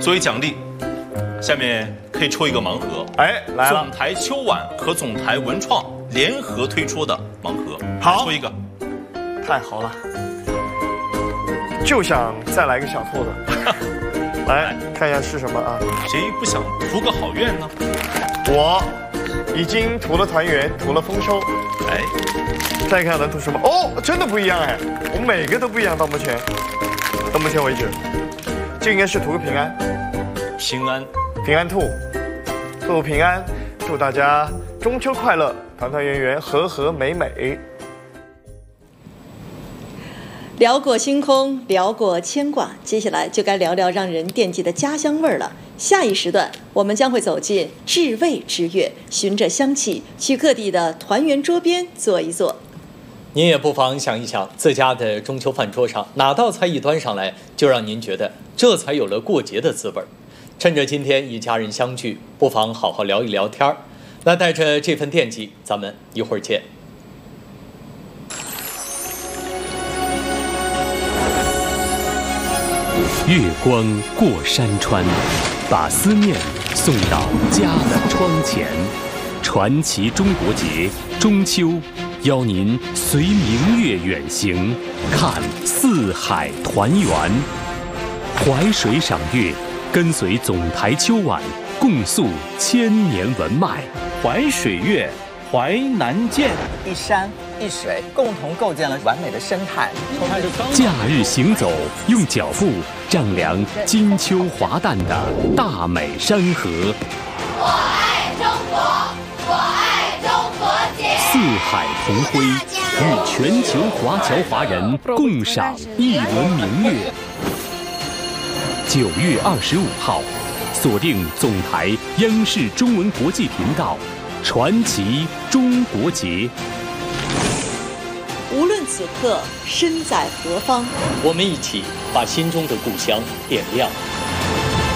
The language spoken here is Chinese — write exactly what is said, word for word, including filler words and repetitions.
作为奖励，下面可以抽一个盲盒。 哎，来了， 总台秋晚和总台文创联合推出的盲盒， 好， 抽一个。 太好了，就想再来个小兔子。来看一下是什么啊？ 谁不想图个好运呢？ 我已经图了团圆，图了丰收。 哎， 再看能图什么？哦，真的不一样哎，我们每个都不一样。到目前，到目前为止，这应该是图个平安。 平安， 平安兔，兔平安，祝大家中秋快乐，团团圆圆，和和美美。 聊过星空，聊过牵挂，接下来就该聊聊让人惦记的家乡味儿了。下一时段，我们将会走进至味之粤，循着香气去各地的团圆桌边坐一坐。 您也不妨想一想，自家的中秋饭桌上哪道菜一端上来，就让您觉得这才有了过节的滋味儿。趁着今天一家人相聚，不妨好好聊一聊天儿。那带着这份惦记，咱们一会儿见。 月光过山川，把思念送到家的窗前。传奇中国节中秋，邀您随明月远行，看四海团圆。淮水赏月，跟随总台秋晚，共诉千年文脉。 淮水月，淮南见， 一山一水共同构建了完美的生态。 假日行走，用脚步丈量金秋华诞的大美山河。 我爱中国，我爱中国节。 四海同辉，与全球华侨华人共赏一轮明月。九月二十五号，锁定总台央视中文国际频道，传奇中国节。 无论此刻身在何方， 我们一起把心中的故乡点亮。